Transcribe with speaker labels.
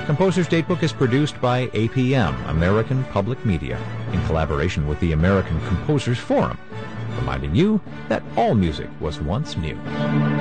Speaker 1: Composer's Datebook is produced by APM, American Public Media, in collaboration with the American Composers Forum, reminding you that all music was once new.